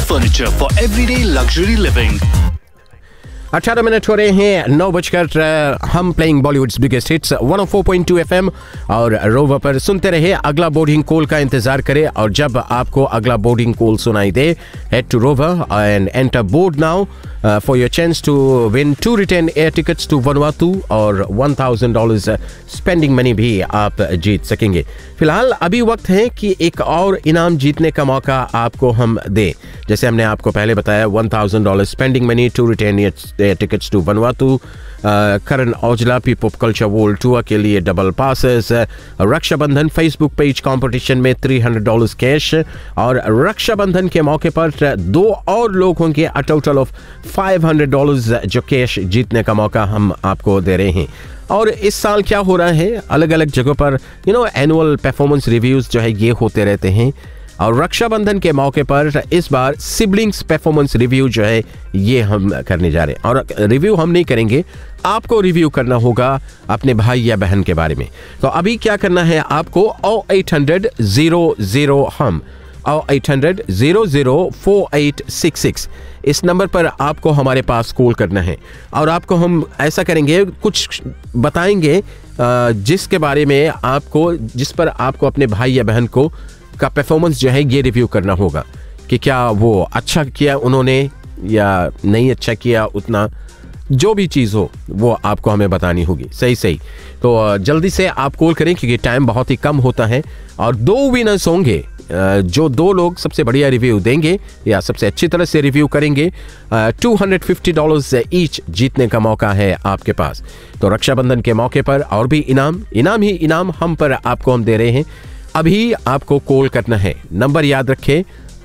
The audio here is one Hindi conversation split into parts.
furniture for everyday luxury living. 18 minute हो रहे हैं 9 बजकर। हम playing Bollywoods biggest hits 104.2 FM और रोवर पर सुनते रहे। अगला बोर्डिंग कॉल का इंतजार करें और जब आपको अगला बोर्डिंग कॉल सुनाई दे, head to rover and enter board now for your chance to win 2 return air tickets to Vanuatu और $1,000 स्पेंडिंग मनी भी आप जीत सकेंगे। फिलहाल अभी वक्त है कि एक और इनाम जीतने का मौका आपको हम दें। जैसे हमने आपको पहले बताया, $1,000 spending money, 2 return air tickets to Vanuatu, Karan Aujla pop culture world tour के लिए double passes, Rakshabandhan Facebook page competition में $300 कैश और रक्षाबंधन के मौके पर 2 और लोग होंगे, अ टोटल ऑफ $500 जो कैश जीतने का मौका हम आपको दे रहे हैं। और इस साल क्या हो रहा है, अलग अलग जगहों पर एनुअल परफॉर्मेंस रिव्यूज जो है ये होते रहते हैं और रक्षाबंधन के मौके पर इस बार सिबलिंग्स परफॉर्मेंस रिव्यू जो है ये हम करने जा रहे हैं। और रिव्यू हम नहीं करेंगे, आपको रिव्यू करना होगा अपने भाई या बहन के बारे में। तो अभी क्या करना है आपको, 0800-00 हम 0800-004866 इस नंबर पर आपको हमारे पास कॉल करना है और आपको हम ऐसा करेंगे, कुछ बताएंगे जिसके बारे में आपको, जिस पर आपको अपने भाई या बहन को का परफॉर्मेंस जो है ये रिव्यू करना होगा कि क्या वो अच्छा किया उन्होंने या नहीं अच्छा किया उतना, जो भी चीज़ हो वो आपको हमें बतानी होगी। सही तो जल्दी से आप कॉल करें क्योंकि टाइम बहुत ही कम होता है और 2 विनर्स होंगे। जो 2 लोग सबसे बढ़िया रिव्यू देंगे या सबसे अच्छी तरह से रिव्यू करेंगे, $250 ईच जीतने का मौका है आपके पास। तो रक्षाबंधन के मौके पर और भी इनाम ही इनाम हम पर आपको हम दे रहे हैं। अभी आपको कॉल करना है, नंबर याद रखें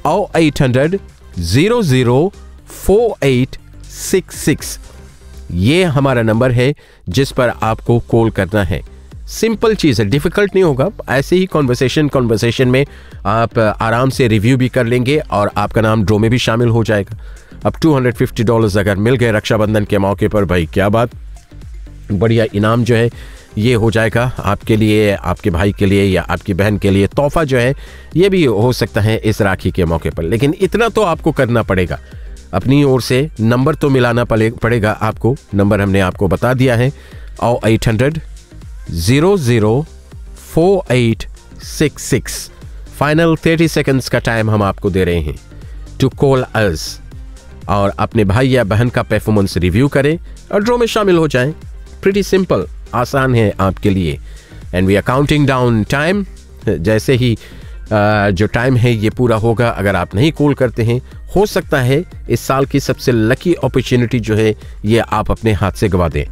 0800-004866 ये हमारा नंबर है जिस पर आपको कॉल करना है। सिंपल चीज़ है, डिफिकल्ट नहीं होगा। ऐसे ही कॉन्वर्सेशन में आप आराम से रिव्यू भी कर लेंगे और आपका नाम ड्रॉ में भी शामिल हो जाएगा। अब $250 अगर मिल गए रक्षाबंधन के मौके पर, भाई क्या बात, बढ़िया इनाम जो है ये हो जाएगा आपके लिए, आपके भाई के लिए या आपकी बहन के लिए। तोहफा जो है ये भी हो सकता है इस राखी के मौके पर, लेकिन इतना तो आपको करना पड़ेगा, अपनी ओर से नंबर तो मिलाना पड़ेगा आपको। नंबर हमने आपको बता दिया है, 0800-004866। फाइनल 30 सेकंड्स का टाइम हम आपको दे रहे हैं टू कॉल अस और अपने भाई या बहन का परफॉर्मेंस रिव्यू करें और ड्रॉ में शामिल हो जाएं। प्रीटी सिंपल, आसान है आपके लिए। And we are counting down time. जैसे ही जो टाइम है ये पूरा होगा, अगर आप नहीं कॉल करते हैं, हो सकता है इस साल की सबसे लकी अपॉर्चुनिटी जो है ये आप अपने हाथ से गवा दें।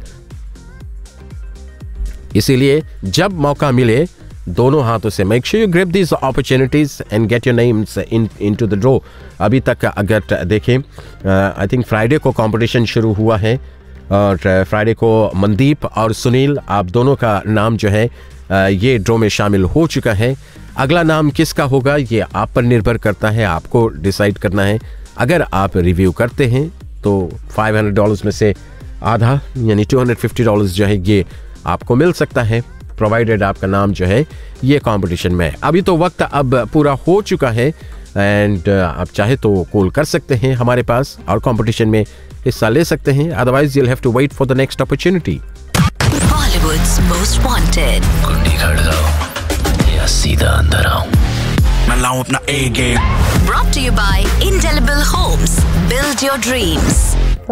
इसीलिए जब मौका मिले दोनों हाथों से make sure you grab this opportunities and get your names into the draw. अभी तक अगर देखें, आई थिंक फ्राइडे को कंपटीशन शुरू हुआ है और फ्राइडे को मनदीप और सुनील, आप दोनों का नाम जो है ये ड्रॉ में शामिल हो चुका है। अगला नाम किसका होगा ये आप पर निर्भर करता है, आपको डिसाइड करना है। अगर आप रिव्यू करते हैं तो $500 में से आधा यानी $250 जो है ये आपको मिल सकता है, प्रोवाइडेड आपका नाम जो है ये कंपटीशन में है। अभी तो वक्त अब पूरा हो चुका है एंड आप चाहे तो कॉल कर सकते हैं हमारे पास और कंपटीशन में हिस्सा ले सकते हैं। Otherwise you'll have to wait for the next opportunity. Bollywood's most wanted. कुंडी खड़काओ या सीधा अंदर आओ, मैं लाऊं अपना A game. Brought to you by Indelible Homes. Build your dreams.